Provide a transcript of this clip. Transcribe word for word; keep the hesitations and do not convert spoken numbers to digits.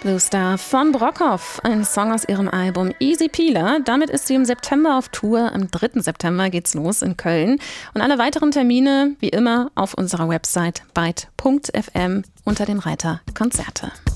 Blue Star von Brockhoff, ein Song aus ihrem Album Easy Peeler. Damit ist sie im September auf Tour. Am dritten September geht's los in Köln. Und alle weiteren Termine, wie immer, auf unserer Website byte punkt f m unter dem Reiter Konzerte.